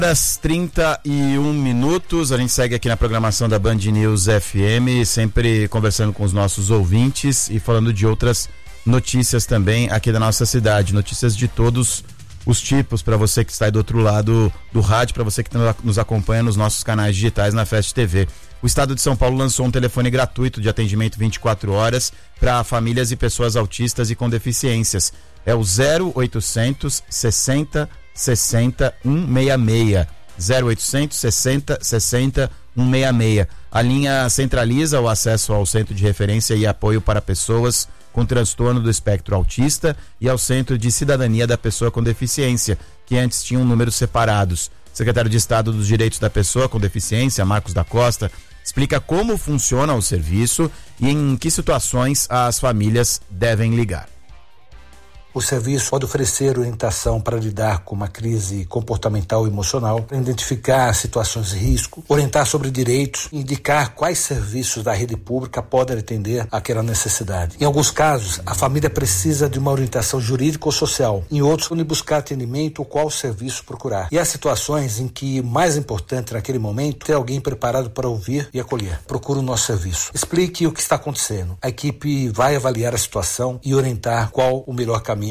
Das 31 minutos, a gente segue aqui na programação da Band News FM, sempre conversando com os nossos ouvintes e falando de outras notícias também aqui da nossa cidade, notícias de todos os tipos, para você que está aí do outro lado do rádio, para você que nos acompanha nos nossos canais digitais na Fest TV. O Estado de São Paulo lançou um telefone gratuito de atendimento 24 horas para famílias e pessoas autistas e com deficiências. É o 0800 60 60 166. 0800 60 60 166. A linha centraliza o acesso ao Centro de Referência e Apoio para Pessoas com Transtorno do Espectro Autista e ao Centro de Cidadania da Pessoa com Deficiência, que antes tinham números separados. O secretário de Estado dos Direitos da Pessoa com Deficiência, Marcos da Costa, explica como funciona o serviço e em que situações as famílias devem ligar. O serviço pode oferecer orientação para lidar com uma crise comportamental e emocional, para identificar situações de risco, orientar sobre direitos e indicar quais serviços da rede pública podem atender àquela necessidade. Em alguns casos, a família precisa de uma orientação jurídica ou social. Em outros, onde buscar atendimento ou qual serviço procurar. E há situações em que, mais importante naquele momento, ter alguém preparado para ouvir e acolher. Procure o nosso serviço. Explique o que está acontecendo. A equipe vai avaliar a situação e orientar qual o melhor caminho.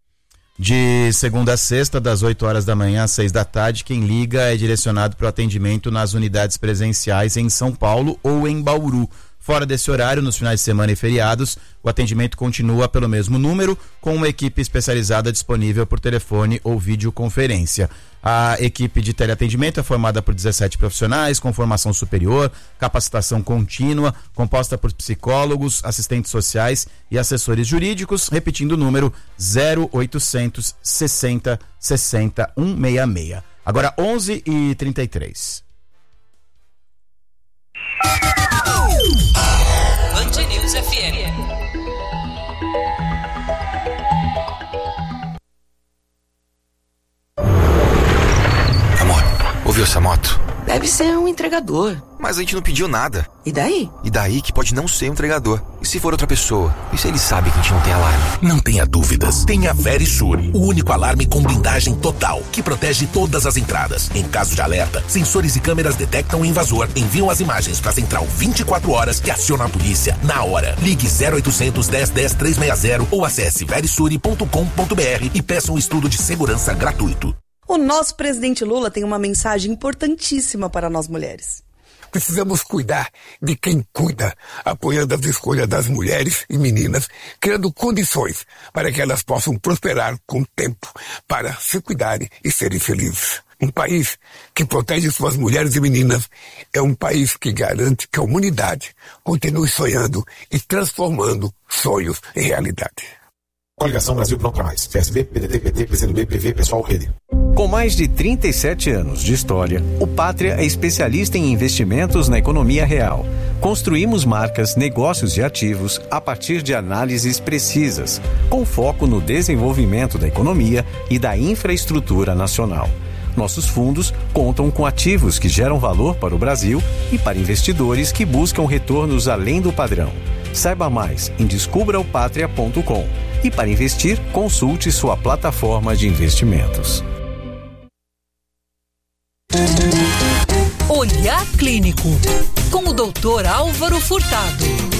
De segunda a sexta, das 8 horas da manhã às 6 da tarde, quem liga é direcionado para o atendimento nas unidades presenciais em São Paulo ou em Bauru. Fora desse horário, nos finais de semana e feriados, o atendimento continua pelo mesmo número, com uma equipe especializada disponível por telefone ou videoconferência. A equipe de teleatendimento é formada por 17 profissionais com formação superior, capacitação contínua, composta por psicólogos, assistentes sociais e assessores jurídicos, repetindo o número 0800 60 60 166. Agora 11h33. Band News FM. Amor, ouviu essa moto? Deve ser um entregador. Mas a gente não pediu nada. E daí? E daí que pode não ser um entregador. E se for outra pessoa? E se ele sabe que a gente não tem alarme? Não tenha dúvidas. Tenha Verisure, o único alarme com blindagem total, que protege todas as entradas. Em caso de alerta, sensores e câmeras detectam o invasor, enviam as imagens para a central 24 horas e aciona a polícia na hora. Ligue 0800 10 10 360 ou acesse verisure.com.br e peça um estudo de segurança gratuito. O nosso presidente Lula tem uma mensagem importantíssima para nós mulheres. Precisamos cuidar de quem cuida, apoiando as escolhas das mulheres e meninas, criando condições para que elas possam prosperar com o tempo, para se cuidarem e serem felizes. Um país que protege suas mulheres e meninas é um país que garante que a humanidade continue sonhando e transformando sonhos em realidade. Coligação Brasil Pronto Pra Mais. PSB, PDT, PT, PCdoB, PV, Pessoal, Rede. Com mais de 37 anos de história, o Pátria é especialista em investimentos na economia real. Construímos marcas, negócios e ativos a partir de análises precisas, com foco no desenvolvimento da economia e da infraestrutura nacional. Nossos fundos contam com ativos que geram valor para o Brasil e para investidores que buscam retornos além do padrão. Saiba mais em descubraopatria.com. E para investir, consulte sua plataforma de investimentos. Olhar Clínico, com o Dr. Álvaro Furtado.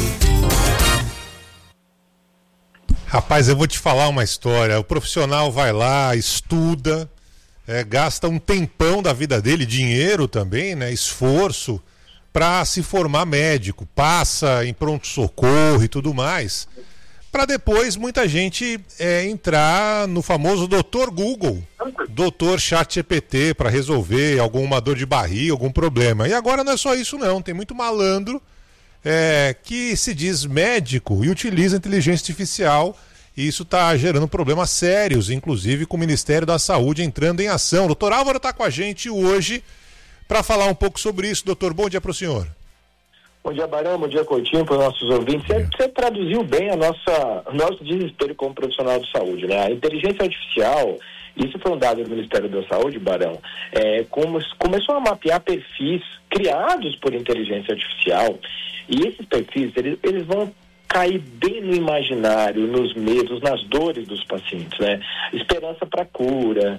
Rapaz, eu vou te falar uma história. O profissional vai lá, estuda, gasta um tempão da vida dele, dinheiro também, né, esforço, para se formar médico, passa em pronto-socorro e tudo mais, para depois muita gente entrar no famoso Dr. Google, Dr. ChatGPT, para resolver alguma dor de barriga, algum problema. E agora não é só isso não, tem muito malandro que se diz médico e utiliza inteligência artificial, e isso está gerando problemas sérios, inclusive com o Ministério da Saúde entrando em ação. O doutor Álvaro está com a gente hoje para falar um pouco sobre isso. Doutor, bom dia para o senhor. Bom dia, Barão, bom dia, Coutinho, para os nossos ouvintes. Você traduziu bem o nosso desespero como profissional de saúde, né? A inteligência artificial, isso foi um dado do Ministério da Saúde, Barão, começou a mapear perfis criados por inteligência artificial, e esses perfis, eles vão cair bem no imaginário, nos medos, nas dores dos pacientes, né? Esperança para cura,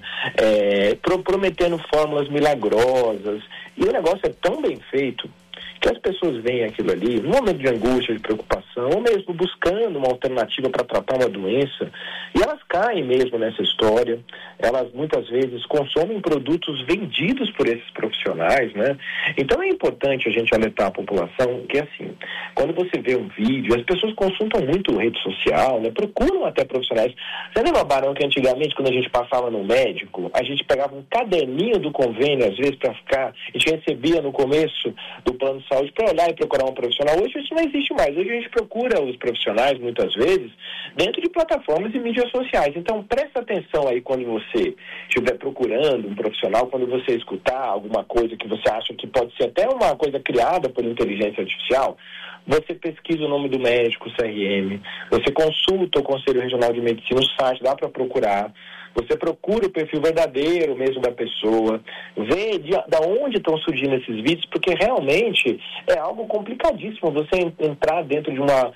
prometendo fórmulas milagrosas, e o negócio é tão bem feito que as pessoas veem aquilo ali, num momento de angústia, de preocupação, ou mesmo buscando uma alternativa para tratar uma doença, e elas caem mesmo nessa história. Elas muitas vezes consomem produtos vendidos por esses profissionais, né? Então é importante a gente alertar a população que, assim, quando você vê um vídeo, as pessoas consultam muito rede social, né? Procuram até profissionais. Você lembra, Barão, que antigamente, quando a gente passava no médico, a gente pegava um caderninho do convênio, às vezes, para ficar, a gente recebia no começo do plano de saúde para olhar e procurar um profissional. Hoje isso não existe mais. Hoje a gente procura os profissionais, muitas vezes, dentro de plataformas e mídias sociais. Então, presta atenção aí quando você estiver procurando um profissional, quando você escutar alguma coisa que você acha que pode ser até uma coisa criada por inteligência artificial, você pesquisa o nome do médico, o CRM, você consulta o Conselho Regional de Medicina, o site, dá para procurar. Você procura o perfil verdadeiro mesmo da pessoa, vê da onde estão surgindo esses vídeos, porque realmente é algo complicadíssimo você entrar dentro de uma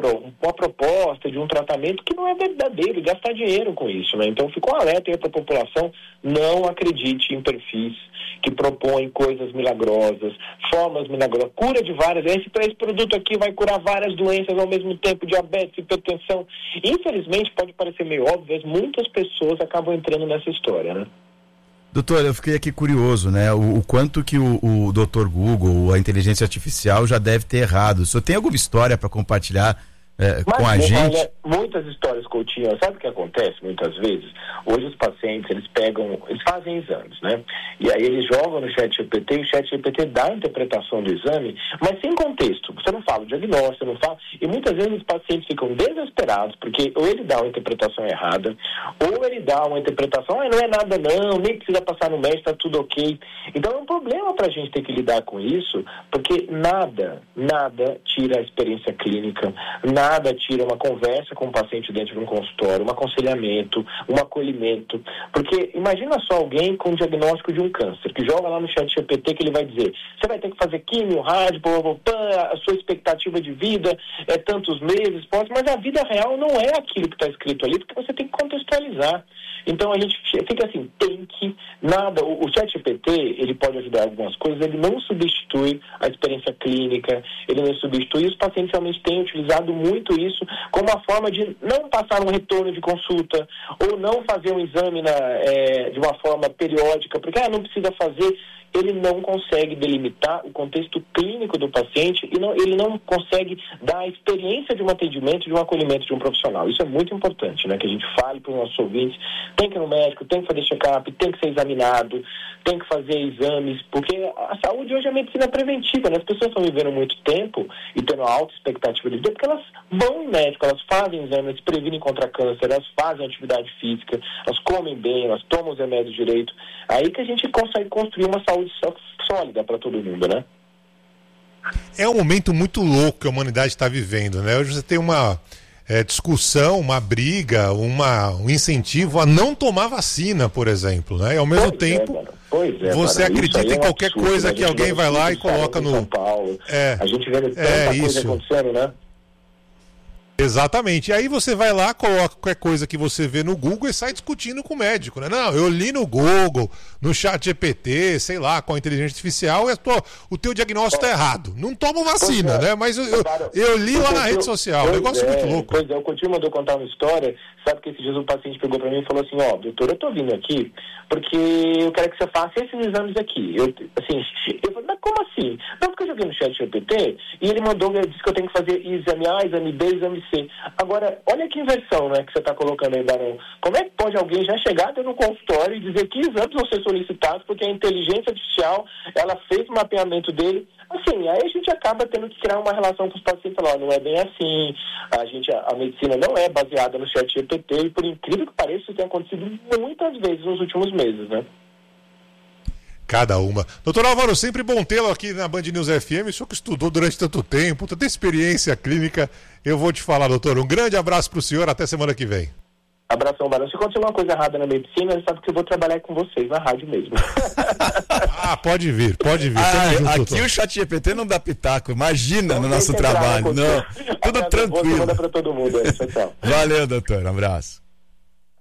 proposta, de um tratamento que não é verdadeiro e gastar dinheiro com isso, né? Então fica um alerta aí para a população, não acredite em perfis que propõem coisas milagrosas, formas milagrosas, cura de várias, esse produto aqui vai curar várias doenças ao mesmo tempo, diabetes, hipertensão. Infelizmente, pode parecer meio óbvio, mas muitas pessoas acabam entrando nessa história, né? Doutor, eu fiquei aqui curioso, né? O quanto que o Dr. Google, a inteligência artificial, já deve ter errado. O senhor tem alguma história para compartilhar com a gente? Olha, muitas histórias, Coutinho. Sabe o que acontece muitas vezes? Hoje os pacientes, eles fazem exames, né? E aí eles jogam no ChatGPT e o ChatGPT dá a interpretação do exame, mas sem contexto. Você não fala o diagnóstico, você não fala... E muitas vezes os pacientes ficam desesperados, porque ou ele dá uma interpretação errada, ou ele dá uma interpretação, não é nada não, nem precisa passar no médico, tá tudo ok. Então é um problema pra gente ter que lidar com isso, porque nada tira a experiência clínica, nada tira uma conversa com o paciente dentro de um consultório, um aconselhamento, um acolhimento. Porque imagina só alguém com o diagnóstico de um câncer, que joga lá no ChatGPT que ele vai dizer, você vai ter que fazer químio, rádio, a sua expectativa de vida é tantos meses, mas a vida real não é aquilo que está escrito ali, porque você tem que contextualizar. Então a gente fica assim, o ChatGPT, ele pode ajudar algumas coisas, ele não substitui a experiência clínica, ele não substitui, os pacientes realmente têm utilizado muito isso como uma forma de não passar um retorno de consulta, ou não fazer um exame de uma forma periódica, porque não precisa fazer. Ele não consegue delimitar o contexto clínico do paciente e ele não consegue dar a experiência de um atendimento, de um acolhimento de um profissional. Isso é muito importante, né? Que a gente fale para os nossos ouvintes, tem que ir no médico, tem que fazer check-up, tem que ser examinado, tem que fazer exames, porque a saúde hoje é a medicina preventiva, né? As pessoas estão vivendo muito tempo e tendo alta expectativa de vida, porque elas vão em médico, elas fazem exames, elas previnem contra câncer, elas fazem atividade física, elas comem bem, elas tomam os remédios direito. Aí que a gente consegue construir uma saúde sólida para todo mundo, né? É um momento muito louco que a humanidade está vivendo, né? Hoje você tem uma discussão, uma briga, um incentivo a não tomar vacina, por exemplo, né? E ao mesmo tempo, você acredita em qualquer coisa que alguém vai lá e coloca no... São Paulo. A gente vê tanta coisa acontecendo, né? Exatamente. E aí você vai lá, coloca qualquer coisa que você vê no Google e sai discutindo com o médico, né? Não, eu li no Google, no ChatGPT, sei lá, com a inteligência artificial, o teu diagnóstico está errado. Não toma vacina, né? Mas eu li lá na rede social, um negócio muito louco. Pois é, o Coutinho mandou contar uma história, sabe que esse dia um paciente pegou para mim e falou assim, doutor, eu tô vindo aqui porque eu quero que você faça esses exames aqui. Eu falei, mas como assim? Não, porque eu joguei no ChatGPT e ele disse que eu tenho que fazer exame A, exame B, exame C. Agora, olha que inversão, né, que você está colocando aí, Barão. Como é que pode alguém já chegar dentro do consultório e dizer que exames vão ser solicitados porque a inteligência artificial, ela fez o mapeamento dele? Assim, aí a gente acaba tendo que criar uma relação com os pacientes e falar, não é bem assim, a medicina não é baseada no ChatGPT e por incrível que pareça, isso tem acontecido muitas vezes nos últimos meses, né? Cada uma. Doutor Álvaro, sempre bom tê-lo aqui na Band News FM. O senhor que estudou durante tanto tempo, tanta experiência clínica, eu vou te falar, doutor. Um grande abraço para o senhor, até semana que vem. Abração, Barão. Se acontecer uma coisa errada na medicina, você sabe que eu vou trabalhar com vocês na rádio mesmo. Pode vir. Aqui o ChatGPT não dá pitaco, imagina no nosso trabalho. Não, tudo tranquilo. Manda para todo mundo aí. Tchau, tchau. Valeu, doutor. Um abraço.